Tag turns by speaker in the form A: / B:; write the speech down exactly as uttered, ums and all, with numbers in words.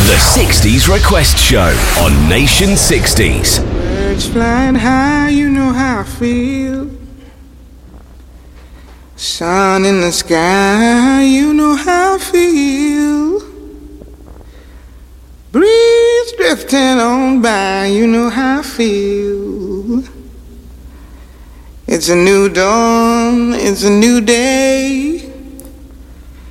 A: The sixties Request Show on Nation sixties.
B: Birds flying high, you know how I feel. Sun in the sky, you know how I feel. Breeze drifting on by, you know how I feel. It's a new dawn, it's a new day.